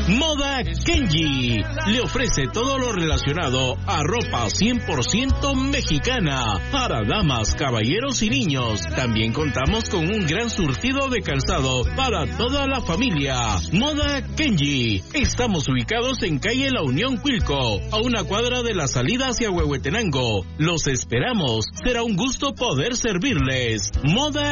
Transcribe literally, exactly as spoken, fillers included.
Moda Kenji le ofrece todo lo relacionado a ropa cien por ciento mexicana para damas, caballeros y niños. También contamos con un gran surtido de calzado para toda la familia. Moda Kenji. Estamos ubicados en calle La Unión, Cuilco, a una cuadra de la salida hacia Huehuetenango. Los esperamos. Será un gusto poder servirles. Moda